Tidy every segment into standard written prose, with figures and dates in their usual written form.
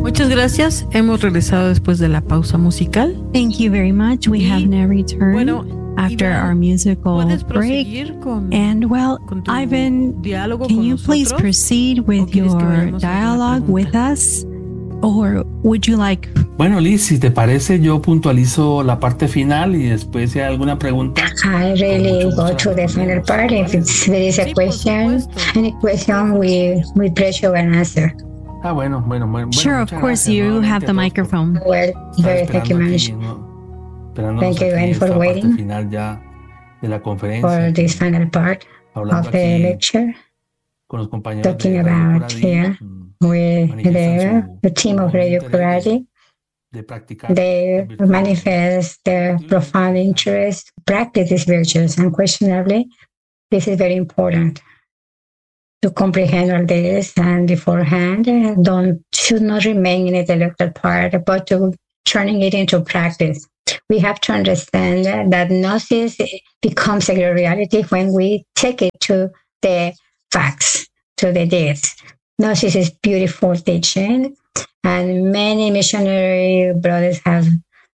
Muchas gracias. Hemos regresado después de la pausa musical. Thank you very much. We have now returned Bueno, after Iván, our musical ¿puedes break. proseguir con, And well, con tu Ivan, diálogo can con you please nosotros? proceed with quieres que your vayamos a alguna dialogue with pregunta? us? Or would you like... Bueno, Liz, si te parece, yo puntualizo la parte final y después si hay alguna pregunta. I really go to the final part. If there is a Sí, por question, supuesto. any question, with pleasure and answer. Ah, bueno. Sure, of muchas course, gracias you nuevamente have a the todos microphone. Well, por very estar thank you esperando much aquí, ¿no? Esperándonos Thank you aquí again en for esta parte waiting final ya de la for conferencia, this final part hablando of the aquí lecture, con los compañeros talking de Radio about Coralí, here with manifiestan the team of Radio interés Coralli. de practicar They las virtudes. manifest their profound interest to practice these virtues. Unquestionably, this is very important to comprehend all this, and beforehand, should not remain in the intellectual part, but to turning it into practice. We have to understand that Gnosis becomes a reality when we take it to the facts, to the deeds. Gnosis is beautiful teaching, and many missionary brothers have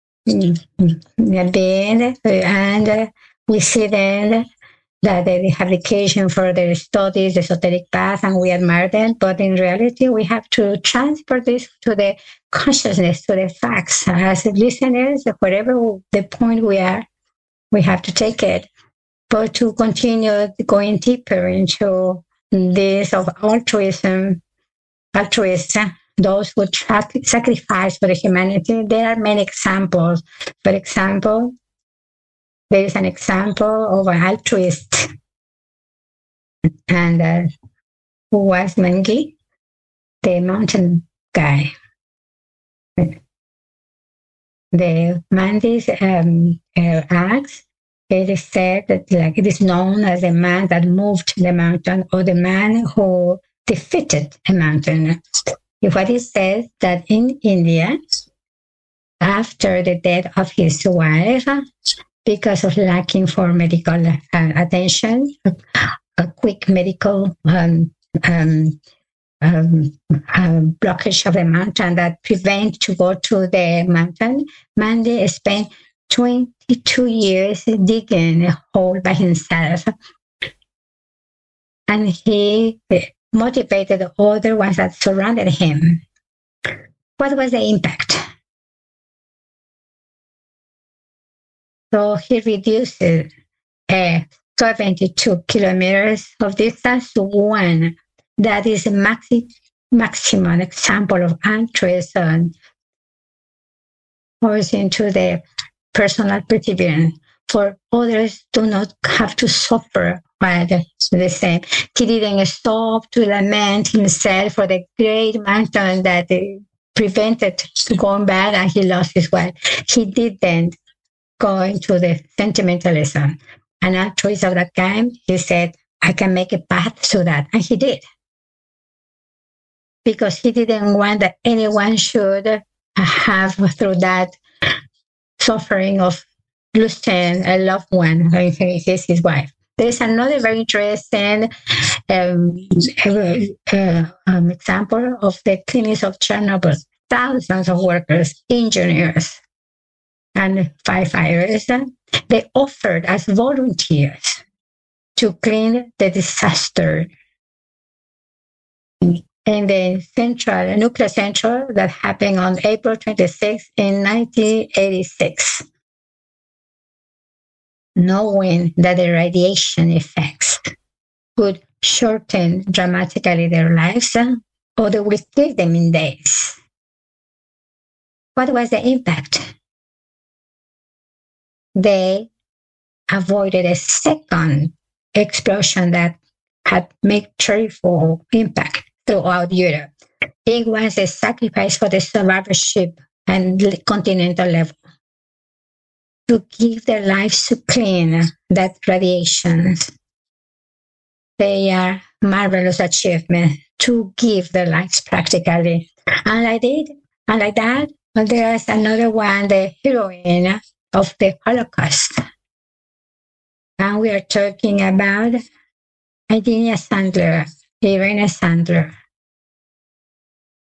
been, and we see them that they have occasion for their studies, the esoteric path, and we admire them. But in reality, we have to transfer this to the consciousness, to the facts. As listeners, wherever the point we are, we have to take it. But to continue going deeper into this of altruism, those who sacrifice for the humanity, there are many examples. For example, there is an example of an altruist, and who was Mangi, the mountain guy. The Mandi's acts, it is said that it is known as the man that moved the mountain, or the man who defeated a mountain. What it says that in India, after the death of his wife, because of lacking for medical attention, a quick medical blockage of the mountain that prevent to go to the mountain, Mandi spent 22 years digging a hole by himself. And he motivated the other ones that surrounded him. What was the impact? So he reduced 72 kilometers of distance to one. That is a maximum example of altruism, goes into the personal perseverance. For others do not have to suffer by the same. He didn't stop to lament himself for the great mountain that prevented going back, and he lost his wife. He didn't go into the sentimentalism. And altruist of that kind, he said, I can make a path to that. And he did. Because he didn't want that anyone should have through that suffering of losing a loved one, his wife. There is another very interesting example of the clinics of Chernobyl. Thousands of workers, engineers, and firefighters, they offered as volunteers to clean the disaster in the nuclear central that happened on April 26 in 1986. Knowing that the radiation effects would shorten dramatically their lives, or they will kill them in days. What was the impact? They avoided a second explosion that had made terrible impact throughout Europe. It was a sacrifice for the survivorship and continental level to give their lives to clean that radiations. They are marvelous achievement to give their lives practically. And like that, there is another one, the heroine of the Holocaust. And we are talking about Irene Sandler.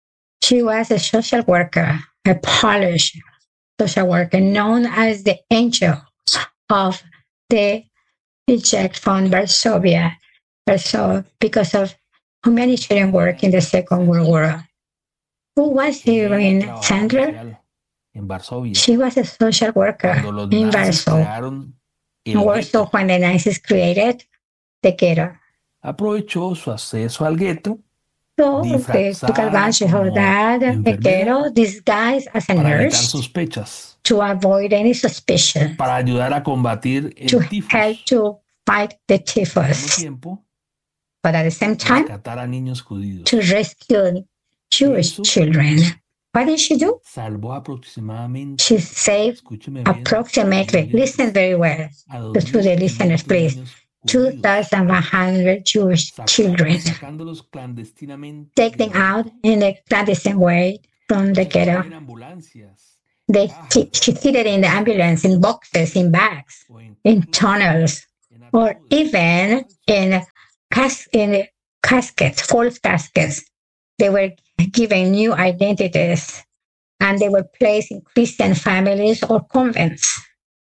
She was a social worker, a Polish social worker known as the angel of the eject from Varsovia, because of humanitarian work in the Second World War. Who was heroine Trabajaba Sandler? social en Varsovia. She was a social worker Cuando los in nazis Warsaw, crearon el Warsaw, gueto, when the Nazis created the ghetto. aprovechó su acceso al gueto So they took disfrazada advantage of como that, the enfermera ghetto, disguised as a para evitar nurse sospechas, to avoid any suspicion, para ayudar a combatir to el help tifus, to fight the al mismo typhus, tiempo but at the same time, rescatar a niños judíos. to rescue Jewish Hizo- children. What did she do? Salvó aproximadamente, She saved escúcheme bien, approximately, 2.500 listen very well, a to the listeners, 2.500 please, niños judíos, 2,100 Jewish children, sacándolos clandestinamente take them out in a clandestine way from the los echaba ghetto. en ambulancias She hid it in the ambulance, in boxes, in bags, o en in tunnels, en or ataúdes. even in caskets, false caskets. They were given new identities and they were placed in Christian families or convents.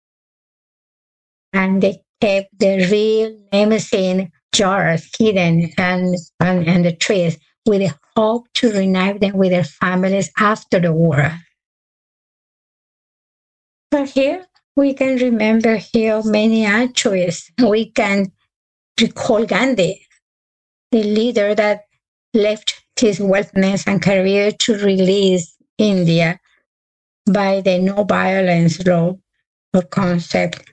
And they kept the real names in jars hidden and the trees with the hope to reunite them with their families after the war. But here we can remember here many altruists. We can recall Gandhi, the leader that left his wealthiness and career to release India by the no violence law or concept.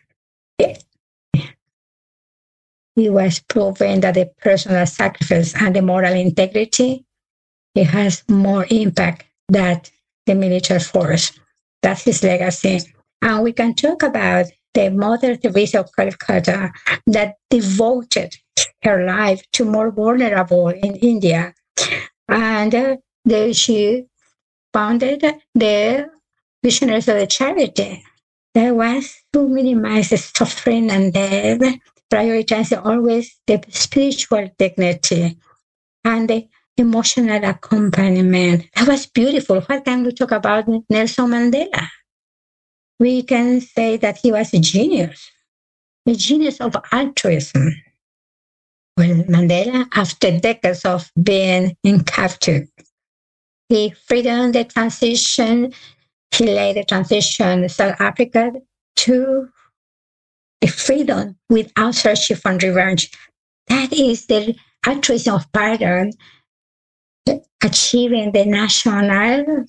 It was proven that the personal sacrifice and the moral integrity, it has more impact than the military force. That's his legacy. And we can talk about the Mother Teresa of Calcutta that devoted her life to more vulnerable in India. And she founded the Missionaries of the Charity. That was to minimize the suffering and death, prioritizing always the spiritual dignity and the emotional accompaniment. That was beautiful. What can we talk about Nelson Mandela? We can say that he was a genius of altruism. Well, Mandela, after decades of being in captivity, he freedom the transition. He led the transition in South Africa to the freedom without searching for revenge. That is the altruism of pardon, achieving the national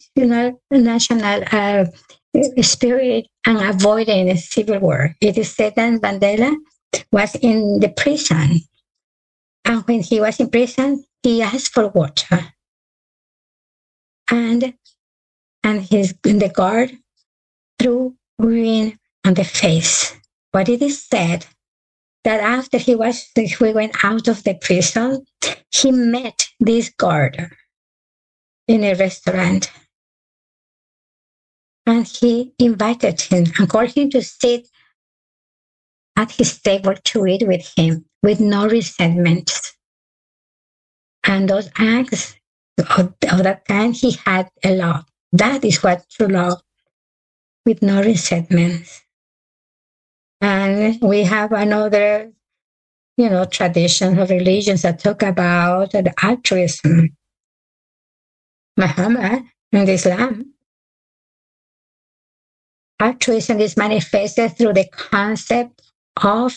spirit and avoiding a civil war. It is said that Mandela was in the prison. And when he was in prison, he asked for water. And the guard threw urine on the face. But it is said that after he went out of the prison, he met this guard in a restaurant. And he invited him and called him to sit at his table to eat with him with no resentment. And those acts of that kind, he had a love. That is what true love, with no resentment. And we have another, traditions of religions that talk about the altruism. Muhammad and Islam. Altruism is manifested through the concept of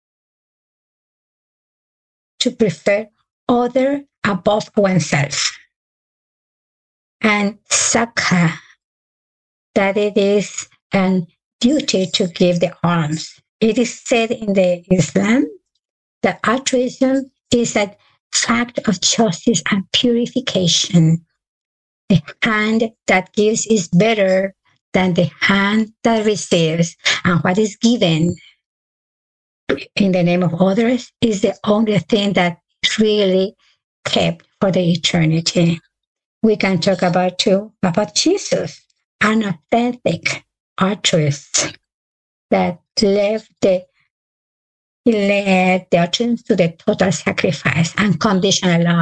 to prefer other above oneself. And zakah, that it is a duty to give the alms. It is said in the Islam that altruism is a fact of justice and purification. The hand that gives is better than the hand that receives. And what is given in the name of others is the only thing that is really kept for the eternity. We can talk about Jesus, an authentic altruist that led the audience to the total sacrifice and conditional love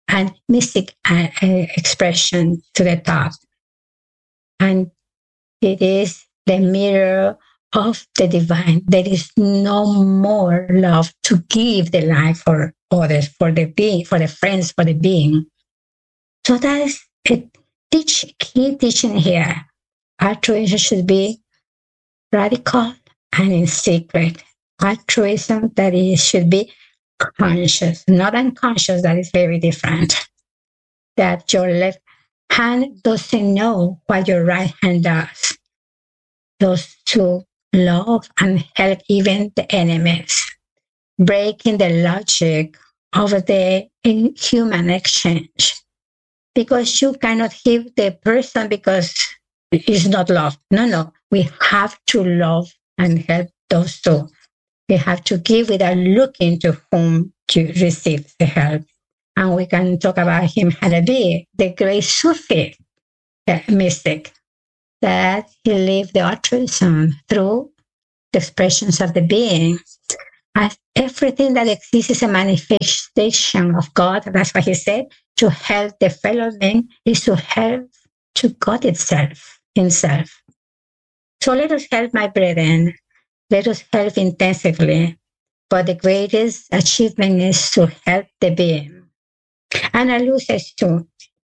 and mystic expression to the top. And it is the mirror of the divine. There is no more love to give the life for others, for the being, for the friends, for the being. So that is a key teaching here. Altruism should be radical and in secret. Altruism that is should be conscious, not unconscious. That is very different. That your left hand doesn't know what your right hand does. Those to love and help even the enemies, breaking the logic of the human exchange. Because you cannot give the person because it's not love. No. We have to love and help those two. We have to give without looking to whom to receive the help. And we can talk about him Halabi, the great Sufi mystic, that he lived the altruism through the expressions of the being. As everything that exists is a manifestation of God. That's what he said. To help the fellow man is to help to God itself, himself. So let us help, my brethren. Let us help intensively. But the greatest achievement is to help the being. And alludes to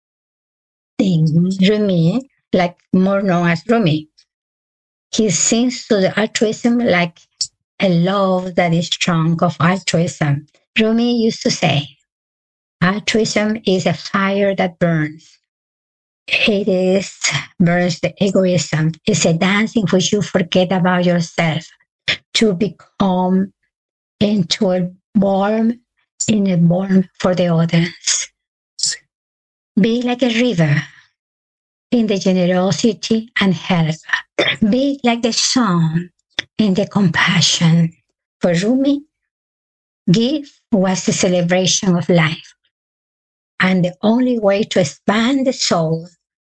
Rumi, like more known as Rumi. He sings to the altruism like a love that is strong of altruism. Rumi used to say, altruism is a fire that burns. It burns the egoism. It's a dance in which you forget about yourself to become into a warm for the others. Be like a river in the generosity and help. Be like the sun in the compassion. For Rumi, give was the celebration of life and the only way to expand the soul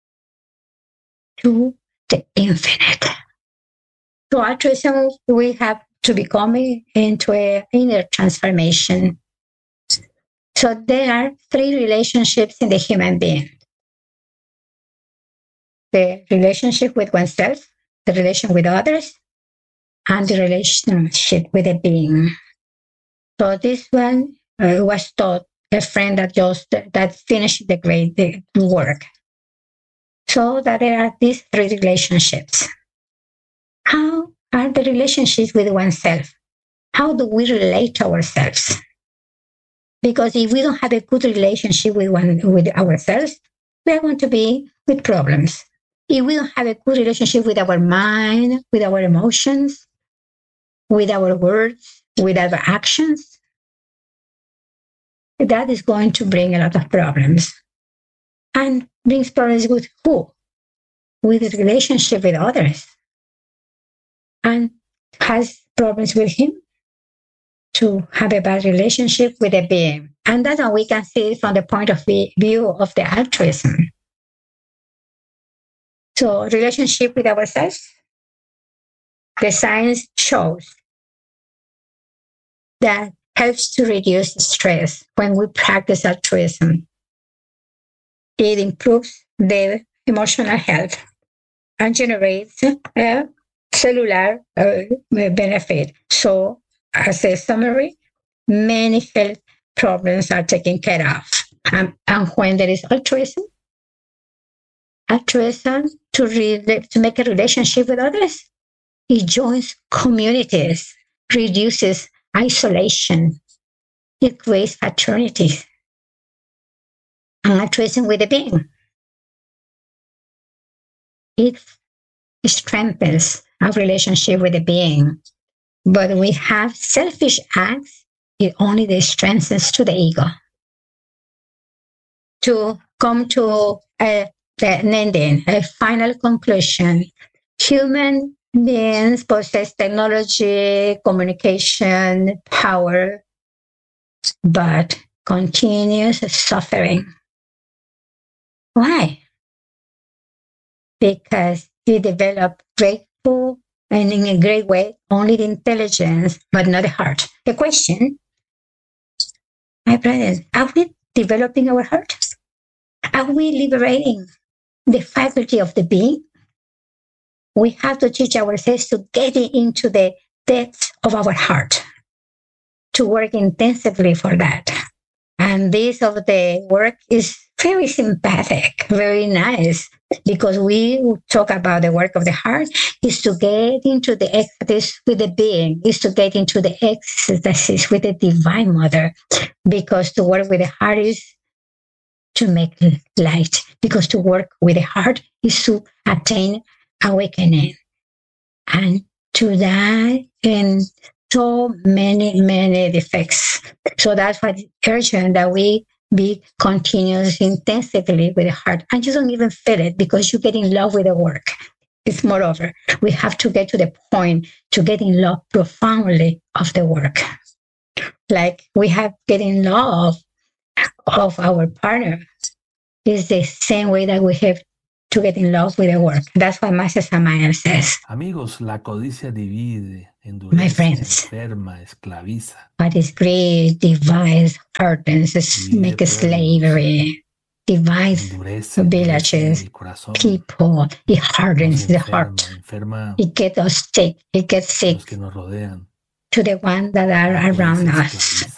to the infinite. So altruism, we have to become into an inner transformation. So there are three relationships in the human being. The relationship with oneself, the relation with others, and the relationship with a being. So this one was taught a friend that finished the work. So that there are these three relationships. How are the relationships with oneself? How do we relate to ourselves? Because if we don't have a good relationship with ourselves, we are going to be with problems. If we don't have a good relationship with our mind, with our emotions, with our words, with our actions, that is going to bring a lot of problems. And brings problems with who? With the relationship with others. And has problems with him to have a bad relationship with a being. And that's how we can see it from the point of view of the altruism. So relationship with ourselves, the science shows that helps to reduce stress when we practice altruism. It improves the emotional health and generates a cellular benefit. So, as a summary, many health problems are taken care of. And when there is altruism to make a relationship with others, it joins communities, reduces isolation, it creates fraternity, and altruism with the being. It strengthens our relationship with the being. But when we have selfish acts, it only strengthens to the ego. To come to an ending, a final conclusion, human beings possess technology, communication, power, but continuous suffering. Why? Because we develop grateful and in a great way only the intelligence, but not the heart. The question, my brothers, are we developing our heart? Are we liberating the faculty of the being? We have to teach ourselves to get into the depths of our heart, to work intensively for that. And this of the work is very sympathetic, very nice, because we talk about the work of the heart is to get into the ecstasy with the being, is to get into the ecstasy with the Divine Mother, because to work with the heart is to make light, because to work with the heart is to attain awakening. And to die in so many defects. So that's why it's urgent that we be continuous intensively with the heart. And you don't even feel it because you get in love with the work. It's moreover, we have to get to the point to get in love profoundly of the work. Like we have get in love of our partner. It's the same way that we have to get in love with the work. That's what Master Samael says. Amigos, la codicia divide, My endurece, friends. enferma, esclaviza. But it's greed, divides, hardens, make slavery, divides Endurece, villages, el corazón. people. It Nos hardens the heart. enferma It gets us sick. It gets a sick los que nos rodean. to the ones that La are around codicia us. esclaviza.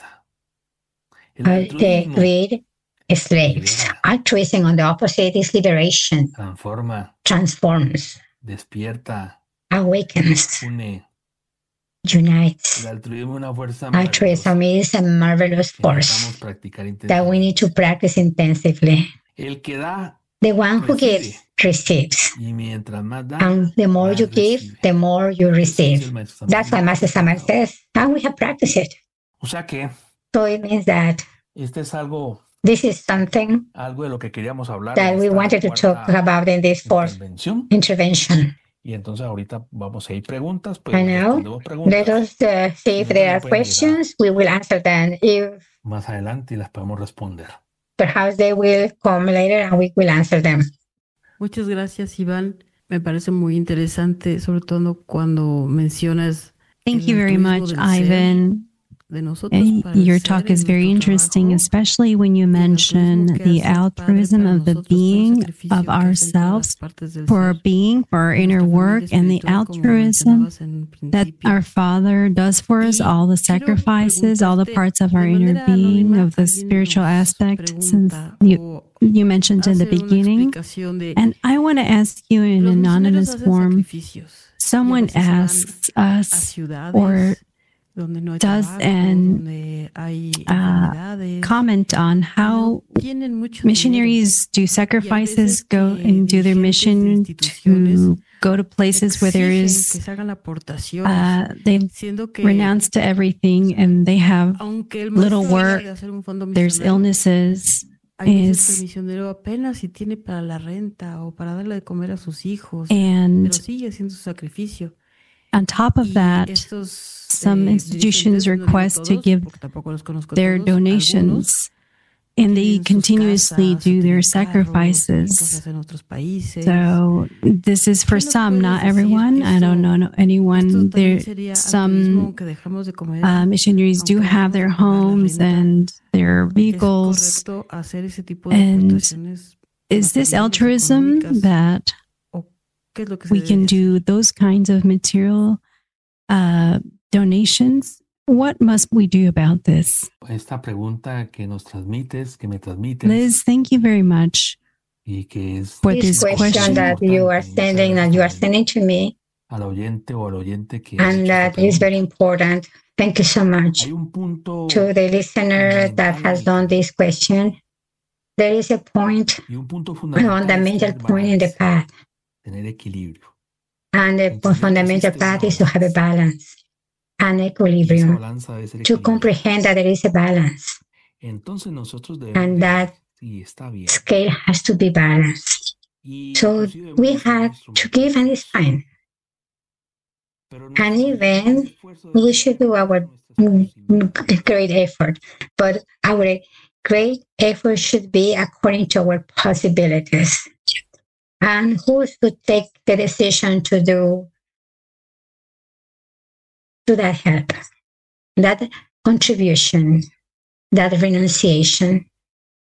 El The altruismo greed is slaves. libera, Altruism, on the opposite, is liberation, transforma, transforms, despierta, awakens, une. unites. El altruismo es una fuerza maravillosa Altruism is a marvelous que force necesitamos practicar that we need to intensamente. practice intensively. El que da The one who recibe, gives receives. y mientras más da, And the more más you give, recibe. the more you Eso dice receive. el Maestro That's what Samuel. Master Samuel says. And we have practiced it. O sea que So it means that este es algo this is something de lo que queríamos hablar that en we esta wanted to talk cuarta about in this fourth intervención. intervention. Y entonces ahorita vamos a ir preguntas, pues And now, respondemos let preguntas us see if there are questions. We will answer them. If más adelante y las podemos responder. perhaps they will come later and we will answer them. Muchas gracias, Iván. Me parece muy interesante, sobre todo cuando mencionas Thank el you very altruismo much, del ser, Ivan. de nosotros para el Your ser talk en is very nuestro interesting, trabajo, especially when you y el mention altruismo que the hace el Padre altruism para of the nosotros, todo el being sacrificio of que hace en todas las ourselves partes del for our ser. being, for our Y inner nuestra familia work, and the espiritual, como altruism mencionabas en el that principio. our Father does for us, Y all the quiero sacrifices, all the preguntarte, parts of de our inner manera being, anónima, of the alguien spiritual nos aspect, since pregunta you o mentioned in the hace una beginning. explicación de And I want to ask you in los misioneros anonymous hacen form, sacrificios y a someone veces van asks a us ciudades or donde no hay does trabajo, and donde hay enfermedades, comment on how no tienen mucho missionaries do sacrifices, go and do their mission to go to places where there exigen que is, se hagan aportaciones, they've siendo que renounced to everything and they have aunque el little maestro work, quiere hacer un fondo there's misionero, illnesses, hay veces que el is, misionero apenas si tiene para la renta o para darle de comer a sus hijos, pero and sigue haciendo su sacrificio. on top of Y that, estos some institutions dirigentes, no digo request to todos, give porque tampoco los conozco their todos, algunos donations, and they tienen sus continuously casas, do their tienen carros, sacrifices. cosas en otros países. So this is for ¿Qué nos some, puedes not decir? everyone. I don't know Esto anyone. también There, sería altruismo, some aunque dejamos de comer, missionaries do aunque have dejamos their de pagar la homes renta. and their ¿Es vehicles. correcto hacer ese tipo de And aportaciones is this materiales, altruism económicas? that ¿O qué es lo que se we debe can de hacer? do those kinds of material donations? What must we do about this? Esta pregunta que nos transmites, que me transmites, Liz, thank you very much y que es for This this question question. that you are sending to me, al oyente o al oyente que and that is very important. Thank you so much. Hay un punto To the listener that has done this question, there is a point, y un punto a fundamental, fundamental point in the path, tener equilibrio. and the fundamental path is to have a balance, an Y esa equilibrium, balanza debe ser to equilibrada. comprehend that there is a balance, Entonces nosotros and debemos that sí, está bien. scale has to be balanced. Y So inclusive we debemos hacer have nuestro to mejor give, and it's esfuerzo. fine. Pero And nuestro even mayor esfuerzo debe we ser should do our nuestras posibilidades. great effort, but our great effort should be according to our possibilities. And who should take the decision to do that help, that contribution, that renunciation,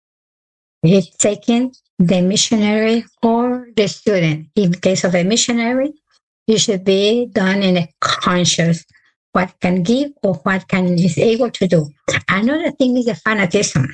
It's taking the missionary or the student. In case of a missionary, it should be done in a conscious what can give or what can is able to do. Another thing is the fanatism.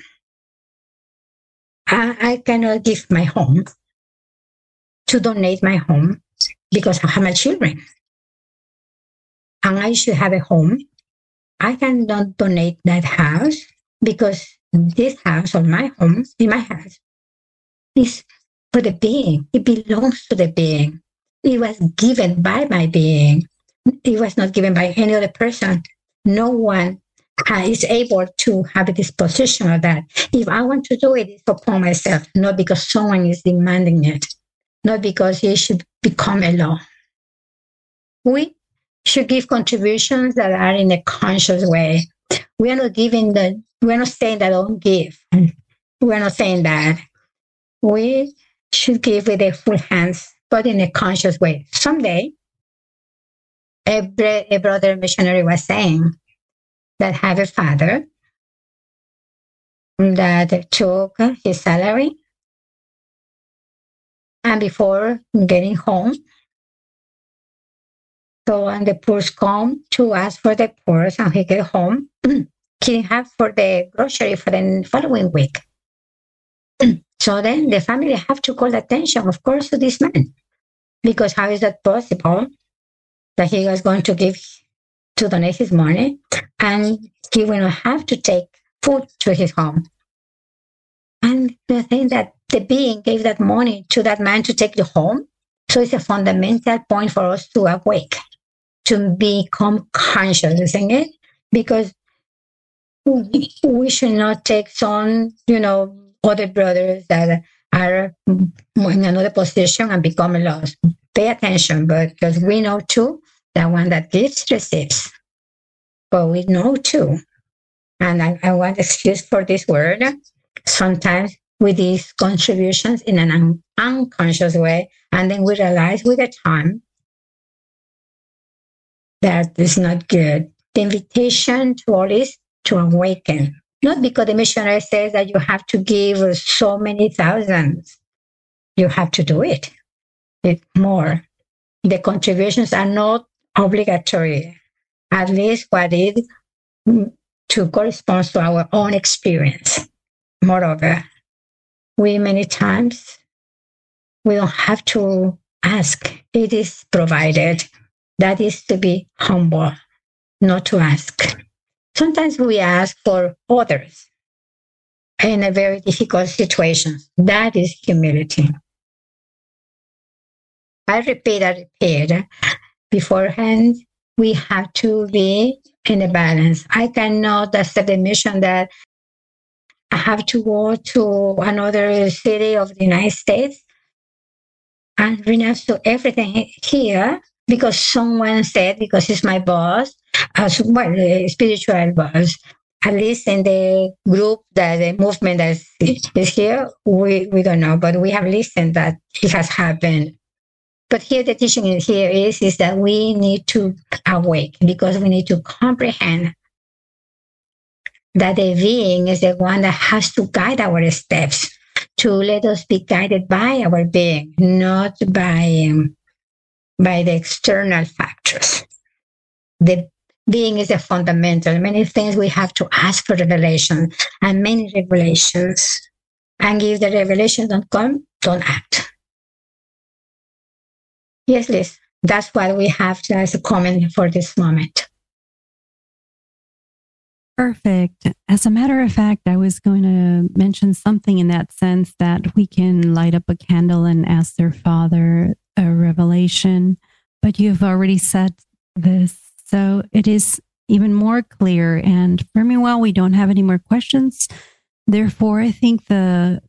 I cannot give my home to donate my home because I have my children. And I should have a home. I cannot donate that house because this house or my home in my house is for the being. It belongs to the being. It was given by my being. It was not given by any other person. No one is able to have a disposition of that. If I want to do it, it's upon myself, not because someone is demanding it, not because it should become a law. We should give contributions that are in a conscious way. We are not saying that don't give. We're not saying that. We should give with their full hands, but in a conscious way. Someday, a brother missionary was saying that have a father that took his salary and before getting home, so when the poor come to ask for the purse and he get home, he didn't have for the grocery for the following week. So then the family have to call attention, of course, to this man. Because how is that possible that he was going to donate his money and he will not have to take food to his home? And the thing that the being gave that money to that man to take it home. So it's a fundamental point for us to awake, to become conscious, isn't it? Because we should not take some, other brothers that are in another position and become lost. Pay attention, because we know too that one that gives receives. But we know too, and I want excuse for this word, sometimes with these contributions in an unconscious way, and then we realize with the time that is not good. The invitation to all is to awaken. Not because the missionary says that you have to give so many thousands. You have to do it. It's more. The contributions are not obligatory. At least what it to corresponds to our own experience. Moreover, we many times, we don't have to ask. It is provided. That is to be humble, not to ask. Sometimes we ask for others in a very difficult situation. That is humility. I repeat. Beforehand, we have to be in a balance. I cannot accept the mission that I have to go to another city of the United States and renounce to everything here because someone said, because it's my boss, the spiritual boss, at least in the group, that the movement that is here, we don't know, but we have listened that it has happened. But here the teaching here is that we need to awake because we need to comprehend that the being is the one that has to guide our steps, to let us be guided by our being, not by the external factors. The being is a fundamental. Many things we have to ask for revelation, and many revelations. And if the revelations don't come, don't act. Yes, Liz, that's what we have as a comment for this moment. Perfect. As a matter of fact, I was going to mention something in that sense that we can light up a candle and ask their Father a revelation, but you've already said this, so it is even more clear. And for me, well, we don't have any more questions. Therefore, I think the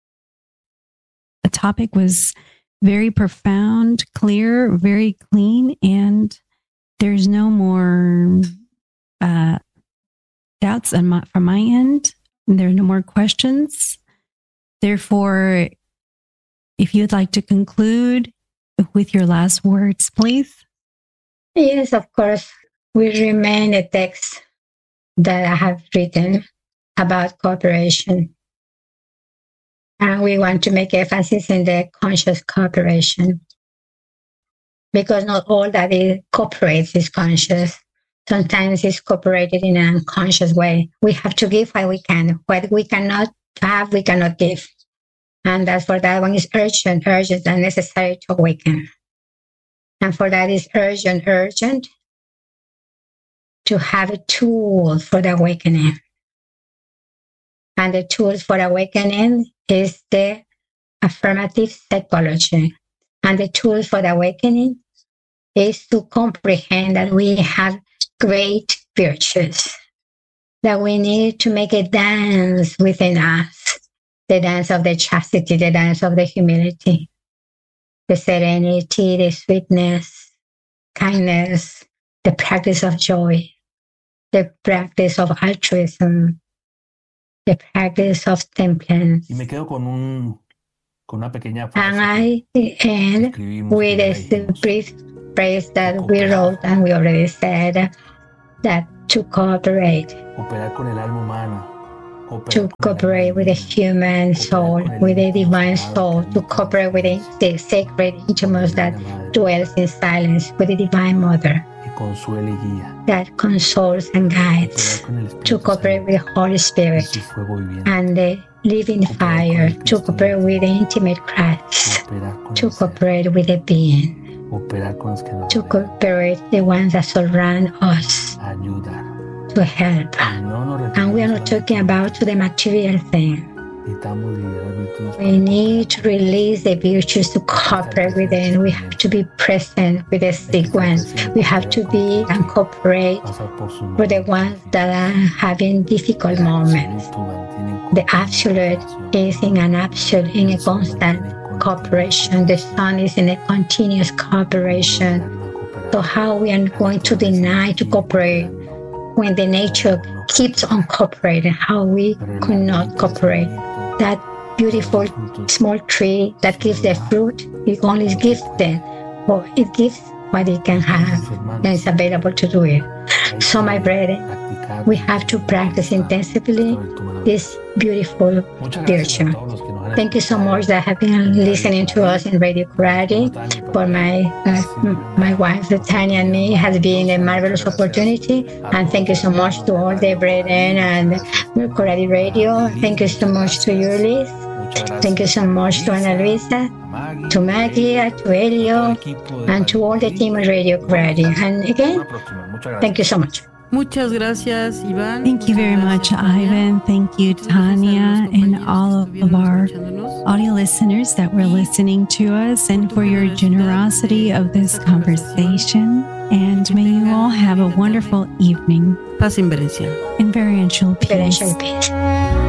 topic was very profound, clear, very clean, and there's no more doubts from my end. There are no more questions. Therefore, if you'd like to conclude with your last words, please. Yes, of course. We remain a text that I have written about cooperation. And we want to make emphasis in the conscious cooperation, because not all that it cooperates is conscious. Sometimes it's cooperated in an unconscious way. We have to give what we can. What we cannot have, we cannot give. And that's for that one is urgent and necessary to awaken. And for that is urgent to have a tool for the awakening. And the tools for awakening is the affirmative psychology. And the tools for the awakening is to comprehend that we have great virtues, that we need to make a dance within us, the dance of the chastity, the dance of the humility, the serenity, the sweetness, kindness, the practice of joy, the practice of altruism, the practice of temperance. Y me quedo con una pequeña frase. And I end with a brief phrase that we wrote and we already said, that to cooperate, Cooperar con el alma humana. to cooperate with the human soul, with the divine soul, to cooperate with the sacred intimacy that dwells in silence, with the divine mother Que consuela y guía. that consoles and guides, Cooperar con el Espíritu to cooperate with the Holy Santo y Spirit su fuego viviente. and the living fire, to cooperate with the intimate Christ, Cooperar con to el ser. cooperate with the being, Cooperar con los que nos to rodean. cooperate the ones that surround us, Ayudar. to help. Y no nos And we are referimos not talking about to the material thing. Necesitamos liberar virtudes We para need to release the virtues to cooperate with them. We have to be present with the sick ones. We have to be and cooperate pasar por su with the nombre. ones that are having difficult moments. Absoluto mantienen The absolute is in an absolute, in a constant cooperation. The sun is in a continuous cooperation. So how we are going to deny to cooperate when the nature keeps on cooperating? How we could not cooperate? That beautiful small tree that gives the fruit, it only gives them, or it gives what it can have, and it's available to do it. So my brethren, we have to practice intensively this beautiful virtue. Thank you so much that have been listening to us in Radio Karate. For my wife, Tanya, and me, has been a marvelous opportunity. And thank you so much to all the brethren and Karate Radio. Thank you so much to you, Liz. Thank you so much to Ana Luisa, to Maggie, to Elio, and to all the team of Radio Karate. And again, thank you so much. Muchas gracias, Iván. Thank you very much, Muchas gracias, Tania. Ivan. Thank you, Muchas gracias a Tanya, los and compañeros all que of estuvieron our escuchándonos. audio listeners that were listening to us, and for your generosity of this conversation. And may you all have a wonderful evening Paz inverencial. in variential peace. Financial peace.